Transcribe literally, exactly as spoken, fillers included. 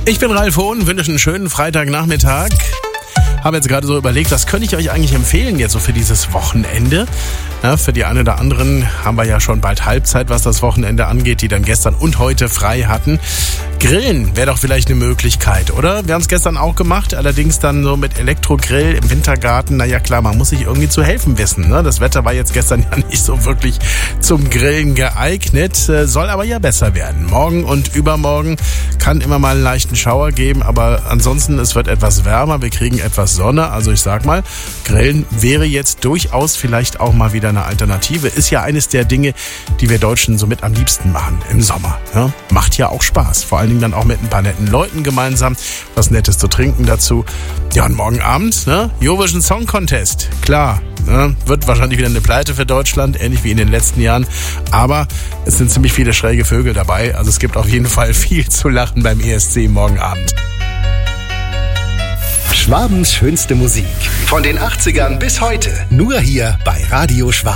Ich bin Ralf Hohn, wünsche einen schönen Freitagnachmittag. Habe jetzt gerade so überlegt, was könnte ich euch eigentlich empfehlen jetzt so für dieses Wochenende? Ja, für die einen oder anderen haben wir ja schon bald Halbzeit, was das Wochenende angeht, die dann gestern und heute frei hatten. Grillen wäre doch vielleicht eine Möglichkeit, oder? Wir haben es gestern auch gemacht, allerdings dann so mit Elektrogrill im Wintergarten. Naja klar, man muss sich irgendwie zu helfen wissen. Ne? Das Wetter war jetzt gestern ja nicht so wirklich zum Grillen geeignet, soll aber ja besser werden. Morgen und übermorgen kann immer mal einen leichten Schauer geben, aber ansonsten es wird etwas wärmer, wir kriegen etwas Sonne. Also ich sag mal, Grillen wäre jetzt durchaus vielleicht auch mal wieder eine Alternative. Ist ja eines der Dinge, die wir Deutschen somit am liebsten machen im Sommer. Ja? Macht ja auch Spaß, vor allen Dingen dann auch mit ein paar netten Leuten gemeinsam. Was Nettes zu trinken dazu. Ja, und morgen Abend, ne? Eurovision Song Contest. Klar, ne? Wird wahrscheinlich wieder eine Pleite für Deutschland, ähnlich wie in den letzten Jahren. Aber es sind ziemlich viele schräge Vögel dabei. Also es gibt auf jeden Fall viel zu lachen beim E S C morgen Abend. Schwabens schönste Musik. Von den achtzigern bis heute. Nur hier bei Radio Schwaben.